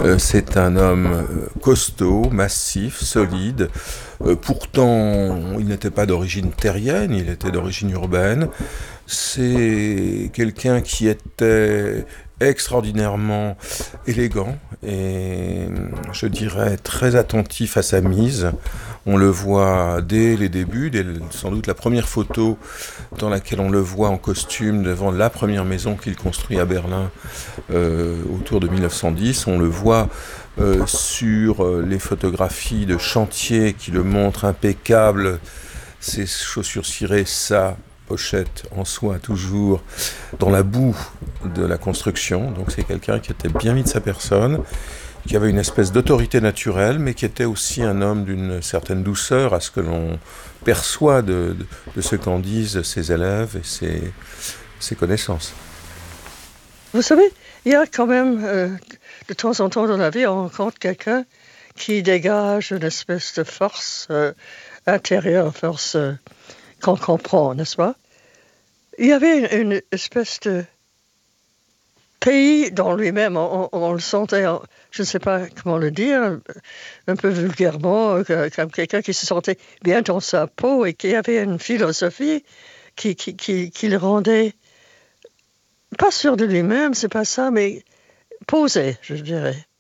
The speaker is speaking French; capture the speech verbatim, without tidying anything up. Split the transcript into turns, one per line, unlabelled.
Euh, c'est un homme euh, costaud, massif, solide. Euh, pourtant, il n'était pas d'origine terrienne, il était d'origine urbaine. C'est quelqu'un qui était extraordinairement élégant et je dirais très attentif à sa mise. On le voit dès les débuts, dès sans doute la première photo dans laquelle on le voit en costume devant la première maison qu'il construit à Berlin euh, autour de mille neuf cent dix. On le voit euh, sur euh, les photographies de chantier qui le montrent impeccable, ses chaussures cirées, sa pochette en soie toujours dans la boue de la construction. Donc c'est quelqu'un qui était bien mis de sa personne, qui avait une espèce d'autorité naturelle, mais qui était aussi un homme d'une certaine douceur à ce que l'on perçoit de, de, de ce qu'en disent ses élèves et ses, ses connaissances.
Vous savez, il y a quand même, euh, de temps en temps dans la vie, on rencontre quelqu'un qui dégage une espèce de force euh, intérieure, force euh, qu'on comprend, n'est-ce pas? Il y avait une, une espèce de pays dans lui-même, on, on, on le sentait, je ne sais pas comment le dire, un peu vulgairement, euh, comme quelqu'un qui se sentait bien dans sa peau et qui avait une philosophie qui, qui, qui, qui le rendait pas sûr de lui-même, c'est pas ça, mais posé, je dirais.